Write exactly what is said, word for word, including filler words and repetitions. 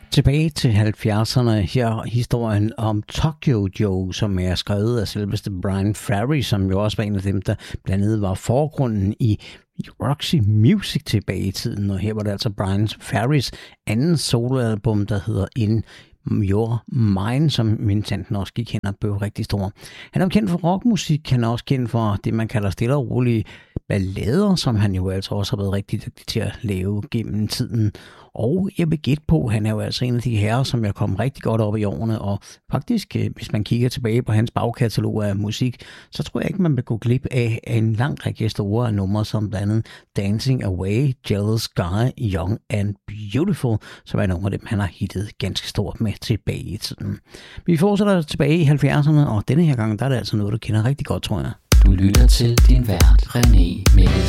Tilbage til halvfjerdserne, her historien om Tokyo Joe, som er skrevet af selveste Brian Ferry, som jo også var en af dem, der blandt andet var forgrunden i Roxy Music tilbage i tiden. Og her var det altså Brian Ferrys anden soloalbum, der hedder In Your Mind, som min tanten også gik hen og blev rigtig stor. Han er kendt for rockmusik, han er også kendt for det, man kalder stille og rolige ballader, som han jo altså også har været rigtig dygtig til at lave gennem tiden. Og jeg vil gætte på, han er jo altså en af de herrer, som jeg kom rigtig godt op i årene, og faktisk, hvis man kigger tilbage på hans bagkatalog af musik, så tror jeg ikke, man vil gå glip af en lang række store numre, som blandt andet Dancing Away, Jealous Guy, Young and Beautiful, som er nogle af dem, han har hittet ganske stort med tilbage i tiden. Vi fortsætter tilbage i halvfjerdserne, og denne her gang, der er det altså noget, du kender rigtig godt, tror jeg. Du lytter til din vært, René Mikkelsen.